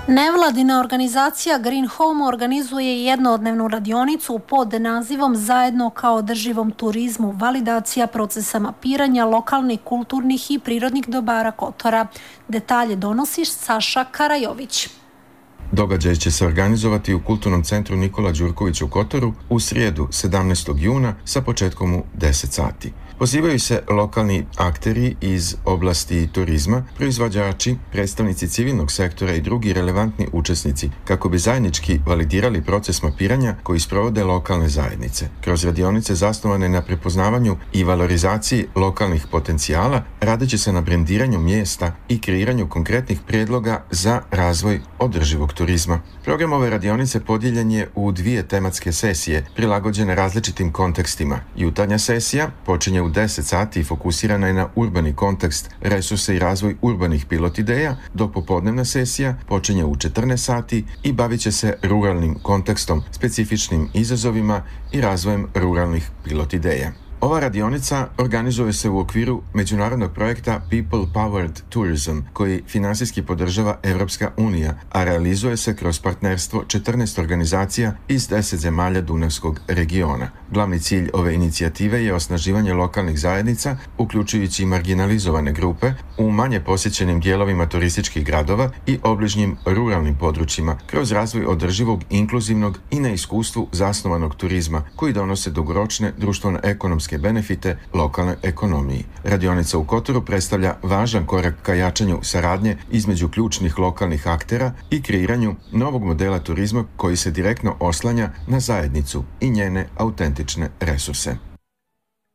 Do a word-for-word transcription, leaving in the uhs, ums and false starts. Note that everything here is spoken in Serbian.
Nevladina organizacija Green Home organizuje jednodnevnu radionicu pod nazivom Zajedno kao održivom turizmu, validacija procesa mapiranja lokalnih, kulturnih i prirodnih dobara Kotora. Detalje donosi Saša Karajović. Događaj će se organizovati u Kulturnom centru Nikola Đurković u Kotoru u srijedu sedamnaestog juna sa početkom u deset sati. Pozivaju se lokalni akteri iz oblasti turizma, proizvođači, predstavnici civilnog sektora i drugi relevantni učesnici kako bi zajednički validirali proces mapiranja koji sprovode lokalne zajednice. Kroz radionice zasnovane na prepoznavanju i valorizaciji lokalnih potencijala radeći se na brendiranju mjesta i kreiranju konkretnih prijedloga za razvoj održivog turizma. Program ove radionice podijeljen je u dvije tematske sesije prilagođene različitim kontekstima. Jutarnja sesija počinje u deset sati i fokusirana je na urbani kontekst, resurse i razvoj urbanih pilot ideja, dok popodnevna sesija počinje u četrnaest sati i bavit će se ruralnim kontekstom, specifičnim izazovima i razvojem ruralnih pilot ideja. Ova radionica organizuje se u okviru međunarodnog projekta People Powered Tourism, koji finansijski podržava Evropska unija, a realizuje se kroz partnerstvo četrnaest organizacija iz deset zemalja Dunavskog regiona. Glavni cilj ove inicijative je osnaživanje lokalnih zajednica, uključujući i marginalizovane grupe, u manje posjećenim dijelovima turističkih gradova i obližnjim ruralnim područjima, kroz razvoj održivog, inkluzivnog i na iskustvu zasnovanog turizma, koji donose dugoročne društveno-ekonomske benefite lokalnoj ekonomiji. Radionica u Kotoru predstavlja važan korak ka jačanju saradnje između ključnih lokalnih aktera i kreiranju novog modela turizma koji se direktno oslanja na zajednicu i njene autentične resurse.